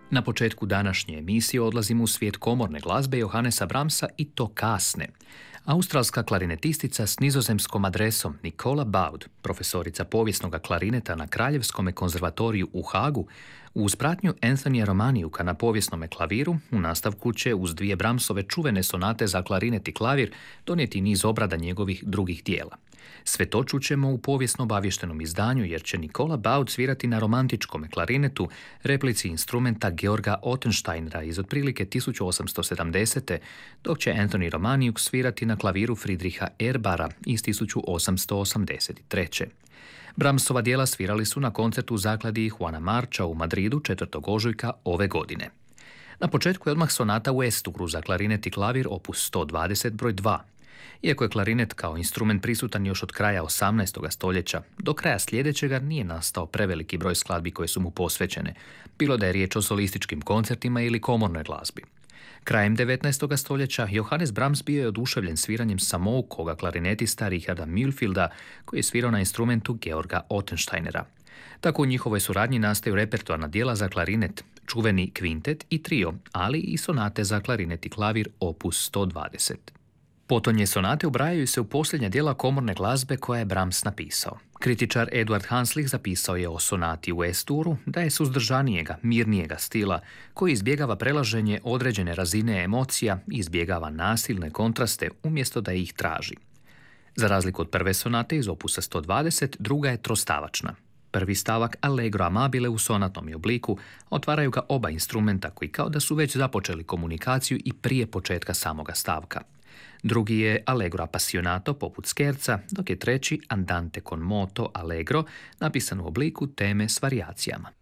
Na početku današnje emisije odlazimo u svijet komorne glazbe Johannesa Brahmsa i to kasne. Australska klarinetistica s nizozemskom adresom Nicola Baud, profesorica povijesnog klarineta na Kraljevskom konzervatoriju u Hagu, uz pratnju Anthonyja Romaniuka na povijesnom klaviru, u nastavku će uz dvije Brahmsove čuvene sonate za klarinet i klavir donijeti niz obrada njegovih drugih dijela. Sve to čućemo u povijesno obavještenom izdanju jer će Nicola Baud svirati na romantičkom klarinetu, replici instrumenta Georga Ottensteinera iz otprilike 1870. dok će Anthony Romaniuk svirati na klaviru Friedricha Erbara iz 1883. Brahmsova dijela svirali su na koncertu u zakladi Juana Marcha u Madridu 4. ožujka ove godine. Na početku je odmah sonata u S-duru za klarinet i klavir opus 120 broj 2. Iako je klarinet kao instrument prisutan još od kraja 18. stoljeća, do kraja sljedećega nije nastao preveliki broj skladbi koje su mu posvećene, bilo da je riječ o solističkim koncertima ili komornoj glazbi. Krajem 19. stoljeća Johannes Brahms bio je oduševljen sviranjem samoukoga klarinetista Richarda Mühlfelda, koji je svirao na instrumentu Georga Ottensteinera. Tako u njihovoj suradnji nastaju repertoarna dijela za klarinet, čuveni kvintet i trio, ali i sonate za klarinet i klavir opus 120. Potonje sonate ubrajaju se u posljednja dijela komorne glazbe koja je Brahms napisao. Kritičar Eduard Hanslick zapisao je o sonati u S-duru da je suzdržanijega, mirnijega stila koji izbjegava prelaženje određene razine emocija i izbjegava nasilne kontraste umjesto da ih traži. Za razliku od prve sonate iz opusa 120, druga je trostavačna. Prvi stavak Allegro amabile u sonatnom obliku otvaraju ga oba instrumenta koji kao da su već započeli komunikaciju i prije početka samoga stavka. Drugi je Allegro appassionato poput skerca, dok je treći Andante con moto allegro napisan u obliku teme s varijacijama.